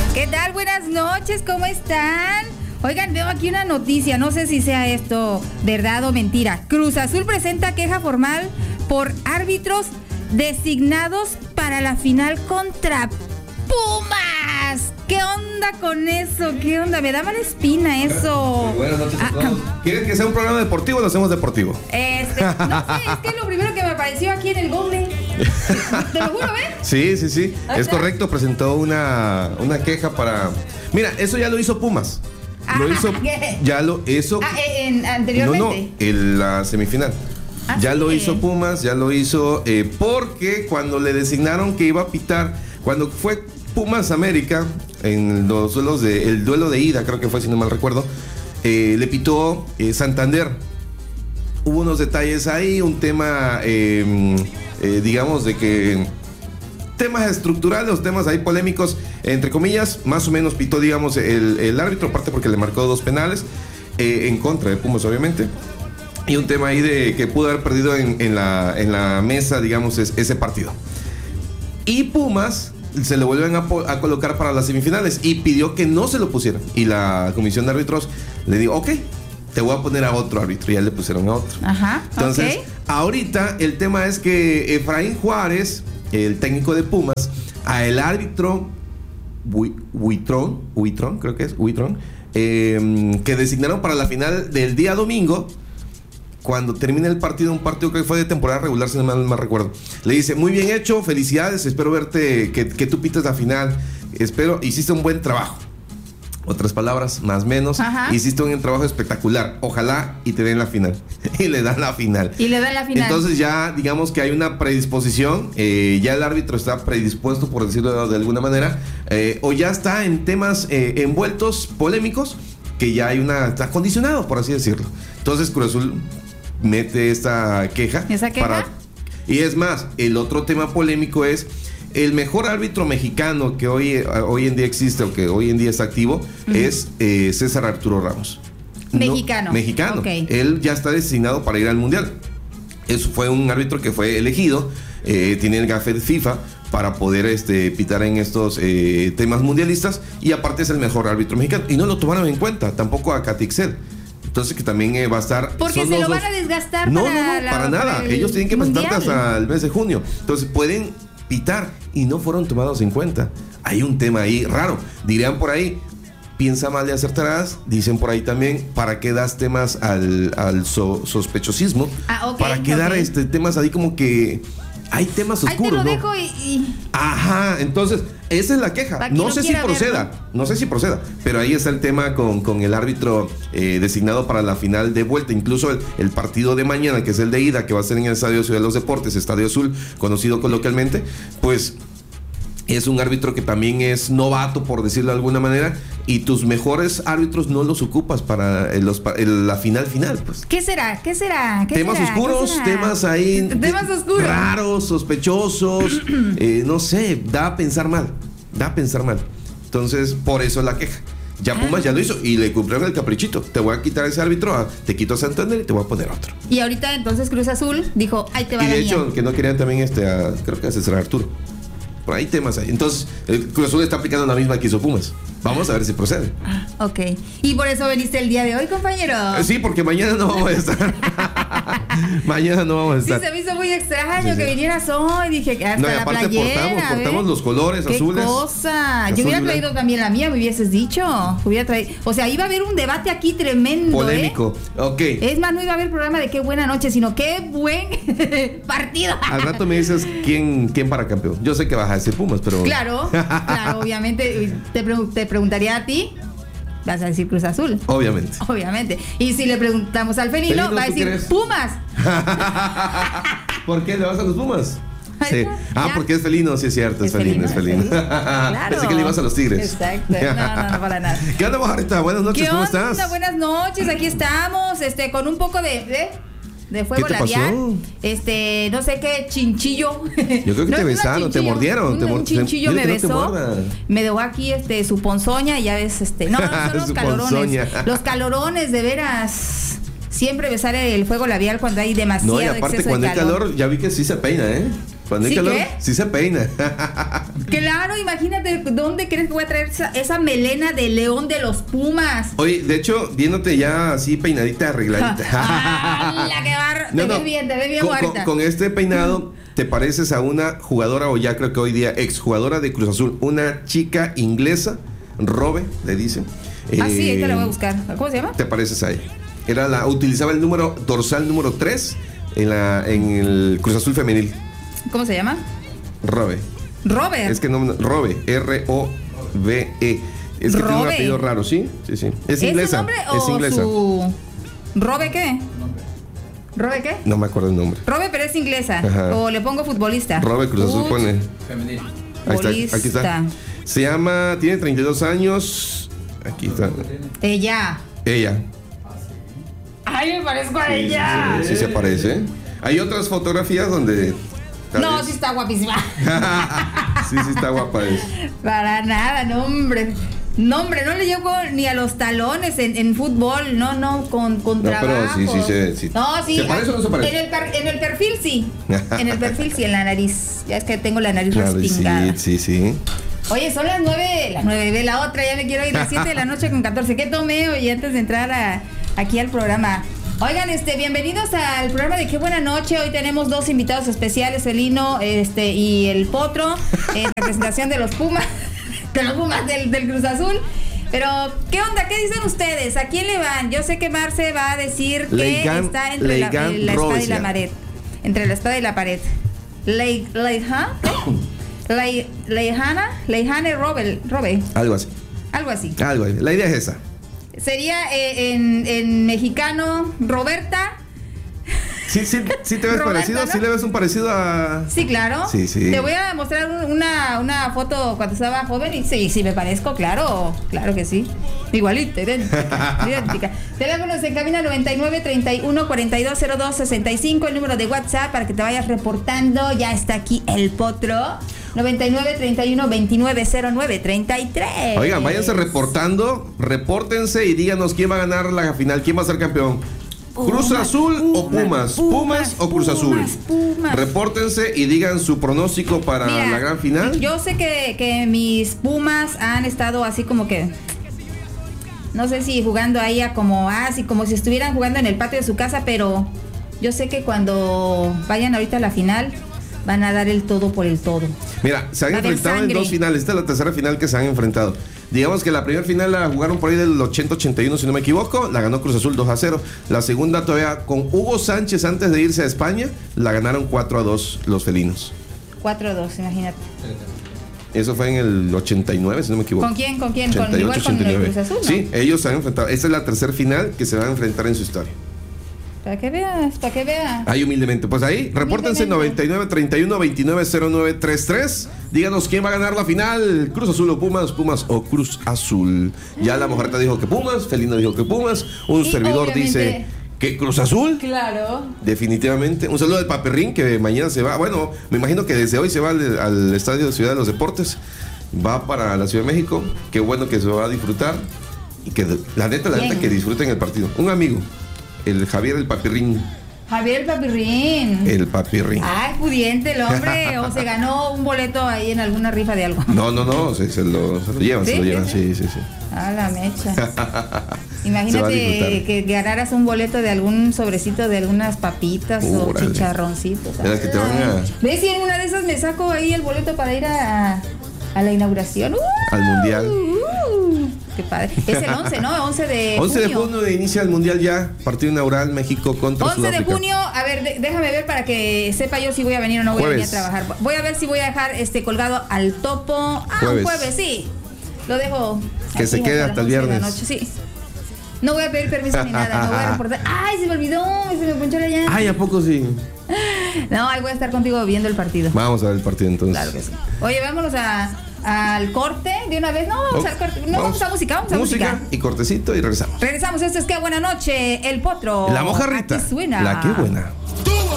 ¿Qué tal? Buenas noches, ¿cómo están? Oigan, veo aquí una noticia, no sé si sea esto verdad o mentira. Cruz Azul presenta queja formal por árbitros designados para la final contra Pumas. ¿Qué onda con eso? ¿Qué onda? Me da mala espina eso. Buenas noches a todos. ¿Quieren que sea un programa deportivo o lo hacemos deportivo? No sé, es que es lo primero que me apareció aquí en el Google. ¿Te lo juro, ves? Sí. Es correcto, presentó una queja para... Mira, eso ya lo hizo Pumas. Lo hizo... Ya lo hizo... Anteriormente. No, en la semifinal. Ya lo hizo Pumas, ya lo hizo porque cuando le designaron que iba a pitar, cuando fue Pumas América, en los duelos el duelo de ida, creo que fue, si no mal recuerdo, le pitó Santander. Hubo unos detalles ahí, un tema, digamos, de que temas estructurales, temas ahí polémicos, entre comillas, más o menos pitó, digamos, el árbitro, aparte porque le marcó 2 penales en contra de Pumas, obviamente. Y un tema ahí de que pudo haber perdido en la mesa, digamos, ese partido. Y Pumas se lo vuelven a colocar para las semifinales y pidió que no se lo pusieran. Y la comisión de árbitros le dijo, ok, te voy a poner a otro árbitro. Y ya le pusieron a otro. Ajá. Entonces, okay. Ahorita el tema es que Efraín Juárez, el técnico de Pumas, a el árbitro Huitrón, creo que es Huitrón, que designaron para la final del día domingo. Cuando termina el partido, un partido que fue de temporada regular, si no mal recuerdo, le dice, muy bien hecho, felicidades, espero verte, que tú pites la final, hiciste un buen trabajo. Otras palabras, más o menos, hiciste un trabajo espectacular, ojalá y te den la final. Y le dan la final. Entonces ya, digamos que hay una predisposición, ya el árbitro está predispuesto, por decirlo de alguna manera, o ya está en temas envueltos, polémicos, que ya está condicionado, por así decirlo. Entonces Cruz Azul mete esta queja. ¿Esa queja? Y es más, el otro tema polémico es el mejor árbitro mexicano que hoy en día existe o que hoy en día está activo, es César Arturo Ramos. Mexicano. Mexicano. Okay. Él ya está designado para ir al Mundial. Eso fue un árbitro que fue elegido, tiene el gafet FIFA para poder pitar en estos temas mundialistas, y aparte es el mejor árbitro mexicano. Y no lo tomaron en cuenta, tampoco a Catixel. Entonces que también va a estar... Porque se lo van a desgastar. No, para nada. Ellos tienen que presentarse hasta el mes de junio. Entonces pueden pitar y no fueron tomados en cuenta. Hay un tema ahí raro. Dirían por ahí, piensa mal y acertarás. Dicen por ahí también, ¿para qué das temas al sospechosismo? ¿Para qué dar temas ahí como que... Hay temas oscuros, ahí te lo dejo y... Ajá, entonces, esa es la queja. No sé si proceda, pero ahí está el tema con el árbitro designado para la final de vuelta. Incluso el partido de mañana, que es el de ida, que va a ser en el Estadio Ciudad de los Deportes, Estadio Azul, conocido coloquialmente, pues es un árbitro que también es novato, por decirlo de alguna manera, y tus mejores árbitros no los ocupas para la final, pues. ¿Qué será? Temas oscuros, temas ahí... Temas oscuros. Raros, sospechosos, no sé, da a pensar mal. Entonces, por eso la queja. Ya Pumas ya lo hizo y le cumplieron el caprichito. Te voy a quitar ese árbitro, te quito a Santander y te voy a poner otro. Y ahorita entonces Cruz Azul dijo, ahí te va la mía. Y de hecho, que no querían también creo que a César Arturo. Por ahí temas ahí. Entonces, el Cruz Azul está aplicando la misma que hizo Pumas. Vamos a ver si procede. Ok. ¿Y por eso veniste el día de hoy, compañero? Sí, porque mañana no vamos a estar. Sí, se me hizo muy extraño que vinieras hoy. Dije que hasta la playera. Portamos los colores azules. ¡Qué cosa! Yo hubiera traído también la mía, me hubieses dicho. O sea, iba a haber un debate aquí tremendo. Polémico. Ok. Es más, no iba a haber programa de qué buena noche, sino qué buen partido. Al rato me dices quién para campeón. Yo sé que vas a decir Pumas, pero... Claro, obviamente. Te preguntaría a ti, vas a decir Cruz Azul. Obviamente. Y si le preguntamos al Felino, va a decir Pumas. ¿Por qué le vas a los Pumas? Sí. Porque es felino, sí es cierto, es felino. Claro. Así que le vas a los Tigres. Exacto. No, para nada. ¿Qué onda, Mojarrita? Buenas noches, ¿cómo estás? Buenas noches, aquí estamos, con un poco de fuego labial. No sé qué chinchillo. Yo creo que te besaron, te mordieron. Un chinchillo me besó. Me dejó aquí su ponzoña y ya ves, no, son los calorones. Los calorones, de veras. Siempre besar el fuego labial cuando hay demasiado exceso de calor. No, y aparte cuando hay calor, ya vi que sí se peina, ¿eh? Juan Calor sí se peina. Claro, imagínate, ¿dónde crees que voy a traer esa melena de león de los Pumas? Oye, de hecho, viéndote ya así peinadita, arregladita. La que va, te ves bien muerta. Con este peinado te pareces a una jugadora, o ya creo que hoy día exjugadora de Cruz Azul, una chica inglesa, Robe, le dicen. Sí, ahí te la voy a buscar. ¿Cómo se llama? Te pareces a ella. Utilizaba el número dorsal número 3 en el Cruz Azul femenil. ¿Cómo se llama? Robert. Es que no, Robe, R-O-B-E. Es que tiene un apellido raro, ¿sí? Sí. Es inglesa. ¿Nombre es inglesa. ¿Robe qué? ¿Robe qué? No me acuerdo el nombre. Robe, pero es inglesa. Ajá. O le pongo futbolista. Robe Cruz Azul pone. Femenil. Ahí está, aquí está. Se llama, tiene 32 años. Aquí está. Ella. Ay, me parezco a ella. Sí se parece. Hay otras fotografías donde... No, sí está guapísima. Sí está guapa. Para nada, no, hombre. No, hombre, no le llego ni a los talones en fútbol. No, con trabajo. Pero sí. No, sí. ¿Se parece o no se parece? En el perfil sí. En la nariz. Ya es que tengo la nariz respingada. Sí. Oye, son las 9 de la otra, ya me quiero ir a las 7 de la noche con 14. ¿Qué tomé hoy antes de entrar aquí al programa? Oigan, bienvenidos al programa de Qué Buena Noche. Hoy tenemos dos invitados especiales, el Lino y el Potro, en representación de los Pumas, del Cruz Azul. Pero, ¿qué onda? ¿Qué dicen ustedes? ¿A quién le van? Yo sé que Marce va a decir que está entre la espada y la pared. Entre la espada y la pared. Leijana Robe. Algo así. La idea es esa. Sería en mexicano Roberta. Sí, te ves Roberta, parecido, ¿no? Sí le ves un parecido a... Sí, claro. Sí. Te voy a mostrar una foto cuando estaba joven y sí me parezco, claro que sí. Igualita, idéntica. Teléfonos en cabina 99 31 42 02 65, el número de WhatsApp para que te vayas reportando. Ya está aquí el Potro. 99 31 29 09 33. Oigan, váyanse repórtense y díganos quién va a ganar la final, quién va a ser campeón. ¿Cruz Azul o Pumas? ¿Pumas o Cruz Azul? Pumas. Repórtense y digan su pronóstico para la gran final. Yo sé que mis Pumas han estado así como que... No sé si jugando ahí como si estuvieran jugando en el patio de su casa, pero yo sé que cuando vayan ahorita a la final van a dar el todo por el todo. Mira, se han enfrentado en dos finales. Esta es la tercera final que se han enfrentado. Digamos que la primera final la jugaron por ahí del 80-81, si no me equivoco. La ganó Cruz Azul 2-0. La segunda todavía con Hugo Sánchez antes de irse a España, la ganaron 4-2 los felinos. 4-2, imagínate. Eso fue en el 89, si no me equivoco. ¿Con quién? 88, igual con el Cruz Azul, ¿no? Sí, ellos se han enfrentado. Esta es la tercera final que se van a enfrentar en su historia. Para que veas. Ahí humildemente. Pues ahí, repórtense 99 31 29 09 33. Díganos quién va a ganar la final. Cruz Azul o Pumas o Cruz Azul. Ya la mojareta dijo que Pumas, Felino dijo que Pumas. Un servidor dice que Cruz Azul. Claro. Definitivamente. Un saludo al Papirrín que mañana se va. Bueno, me imagino que desde hoy se va al Estadio de Ciudad de los Deportes. Va para la Ciudad de México. Qué bueno que se va a disfrutar. Y que la neta que disfruten el partido. Un amigo. El Javier el Papirrín. El Papirrín. Ay, pudiente el hombre. O se ganó un boleto ahí en alguna rifa de algo. No, se lo llevan, ¿Sí? se lo llevan, sí. A la mecha. Imagínate que ganaras un boleto de algún sobrecito de algunas papitas o chicharroncitos. Que te van a... ¿Ves si en una de esas me saco ahí el boleto para ir a la inauguración? Al Mundial. Qué padre. Es el 11, ¿no? 11 de junio. 11 de junio inicia el Mundial ya. Partido inaugural México contra 11 Sudáfrica. 11 de junio. A ver, déjame ver para que sepa yo si voy a venir o no voy a venir a trabajar. Voy a ver si voy a dejar colgado al topo. Un jueves, sí. Lo dejo. Que se quede hasta el viernes. Sí. No voy a pedir permiso ni nada. No voy a reportar. Ay, se me olvidó. Se me ponchó la llanta. Ay, ¿a poco sí? No, ahí voy a estar contigo viendo el partido. Vamos a ver el partido entonces. Claro que sí. Oye, vámonos al corte de una vez. No, vamos al corte. No, vamos a música. Música y cortecito y regresamos. Esto es Qué Buena Noche. El Potro. La mojarrita. Aquí suena. La Qué Buena.